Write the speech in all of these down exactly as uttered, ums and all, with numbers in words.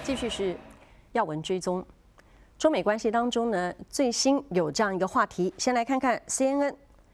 继续是要闻追踪，中美关系当中呢，最新有这样一个话题，先来看看 C N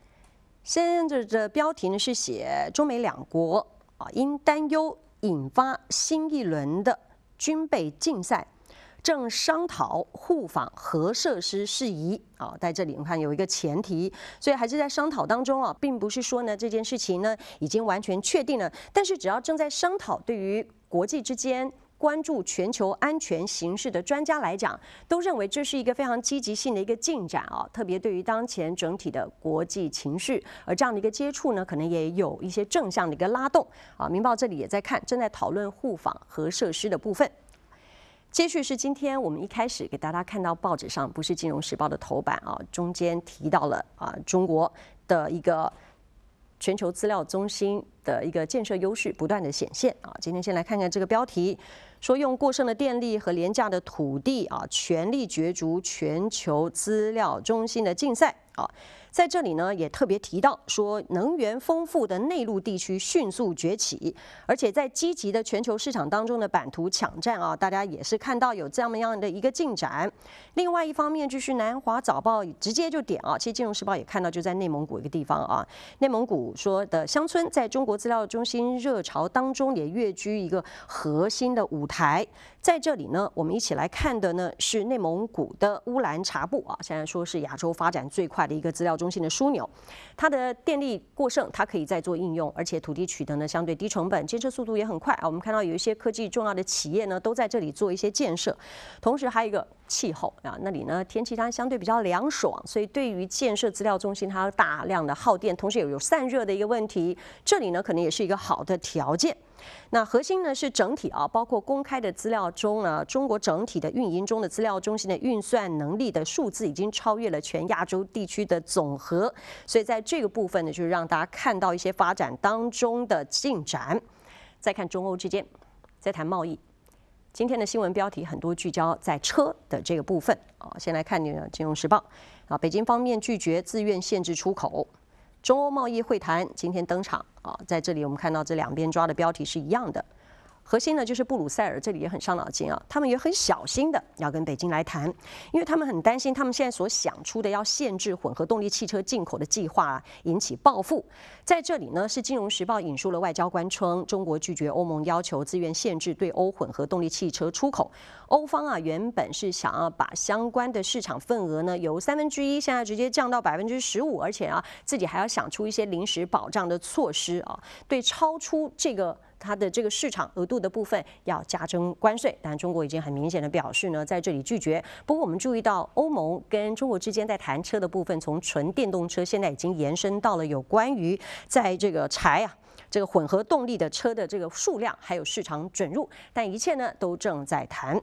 N。C N N 的标题呢是写中美两国啊因担忧引发新一轮的军备竞赛，正商讨互访核设施事宜啊。在这里你看有一个前提，所以还是在商讨当中啊，并不是说呢这件事情呢已经完全确定了。但是只要正在商讨，对于国际之间关注全球安全形势的专家来讲，都认为这是一个非常积极性的一个进展啊。特别对于当前整体的国际情势，而这样的一个接触呢，可能也有一些正向的一个拉动啊。明报这里也在看，正在讨论互访核设施的部分。接续是今天我们一开始给大家看到报纸上，不是《金融时报》的头版啊，中间提到了啊中国的一个全球资料中心的一个建设优势不断的显现啊。今天先来看看这个标题，说用过剩的电力和廉价的土地啊，全力角逐全球资料中心的竞赛啊。在这里呢，也特别提到说，能源丰富的内陆地区迅速崛起，而且在积极的全球市场当中的版图抢占啊，大家也是看到有这么样的一个进展。另外一方面，就是南华早报直接就点啊，其实《金融时报》也看到，就在内蒙古一个地方啊，内蒙古说的乡村在中国资料中心热潮当中也跃居一个核心的舞台。在这里呢，我们一起来看的呢是内蒙古的乌兰察布啊，现在说是亚洲发展最快的一个资料中心的枢纽，它的电力过剩，它可以再做应用，而且土地取得呢相对低成本，建设速度也很快啊。我们看到有一些科技重要的企业呢都在这里做一些建设，同时还有一个气候啊，那里呢天气它相对比较凉爽，所以对于建设资料中心它大量的耗电，同时也有散热的一个问题，这里呢可能也是一个好的条件。那核心呢是整体啊，包括公开的资料中呢，中国整体的运营中的资料中心的运算能力的数字已经超越了全亚洲地区的总和，所以在这个部分呢，就是让大家看到一些发展当中的进展。再看中欧之间，再谈贸易。今天的新闻标题很多聚焦在车的这个部分啊，先来看《金融时报》啊，北京方面拒绝自愿限制出口。中欧贸易会谈今天登场啊，在这里我们看到这两边抓的标题是一样的，核心呢就是布鲁塞尔，这里也很伤脑筋啊，他们也很小心的要跟北京来谈，因为他们很担心他们现在所想出的要限制混合动力汽车进口的计划、啊、引起报复。在这里呢，是《金融时报》引述了外交官称，中国拒绝欧盟要求自愿限制对欧混合动力汽车出口。欧方啊原本是想要把相关的市场份额呢由三分之一现在直接降到百分之十五，而且啊自己还要想出一些临时保障的措施啊，对超出这个它的这个市场额度的部分要加征关税，但中国已经很明显的表示呢，在这里拒绝。不过我们注意到，欧盟跟中国之间在谈车的部分，从纯电动车现在已经延伸到了有关于在这个柴啊。这个混合动力的车的这个数量还有市场准入，但一切呢都正在谈。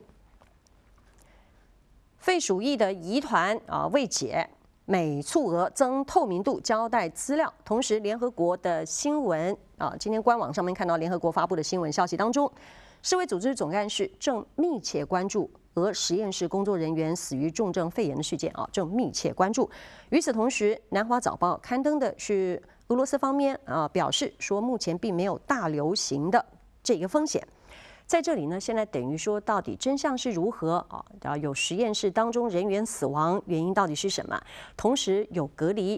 废鼠疫的疑团啊未解。美促俄增透明度，交代资料。同时，联合国的新闻啊，今天官网上面看到联合国发布的新闻消息当中，世卫组织总干事正密切关注俄实验室工作人员死于重症肺炎的事件啊，正密切关注。与此同时，南华早报刊登的是俄罗斯方面啊表示说，目前并没有大流行的这个风险。在这里呢，现在等于说，到底真相是如何啊？有实验室当中人员死亡原因到底是什么？同时有隔离。